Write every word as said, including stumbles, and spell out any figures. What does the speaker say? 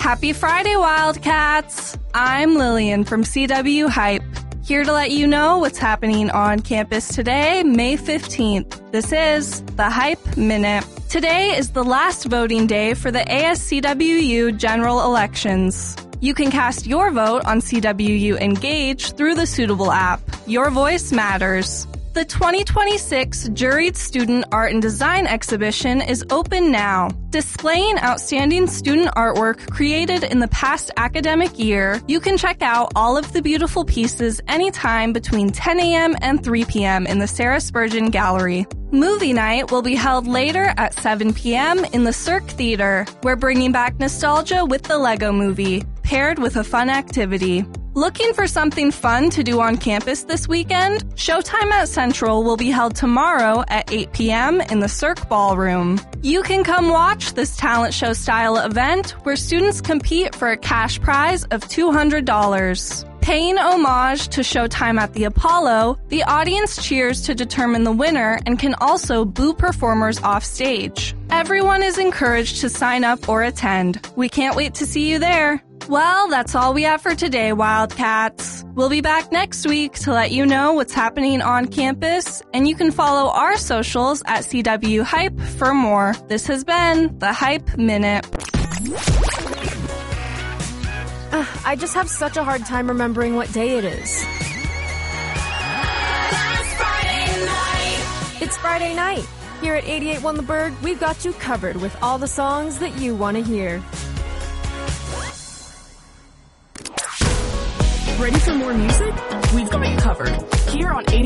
Happy Friday, Wildcats! I'm Lillian from C W Hype, here to let you know what's happening on campus today, May fifteenth. This is the Hype Minute. Today is the last voting day for the A S C W U general elections. You can cast your vote on C W U Engage through the Suitable app. Your voice matters. The twenty twenty-six Juried Student Art and Design Exhibition is open now. Displaying outstanding student artwork created in the past academic year, you can check out all of the beautiful pieces anytime between ten a.m. and three p.m. in the Sarah Spurgeon Gallery. Movie night will be held later at seven p.m. in the Cirque Theater. We're bringing back nostalgia with the Lego Movie, paired with a fun activity. Looking for something fun to do on campus this weekend? Showtime at Central will be held tomorrow at eight p.m. in the Cirque Ballroom. You can come watch this talent show style event where students compete for a cash prize of two hundred dollars. Paying homage to Showtime at the Apollo, the audience cheers to determine the winner and can also boo performers off stage. Everyone is encouraged to sign up or attend. We can't wait to see you there. Well, that's all we have for today, Wildcats. We'll be back next week to let you know what's happening on campus, and you can follow our socials at C W Hype for more. This has been the Hype Minute. Uh, I just have such a hard time remembering what day it is. Friday night. It's Friday night. Here at eighty-eight point one The Bird, we've got you covered with all the songs that you want to hear. Ready for more music? We've got you covered. Here on eighty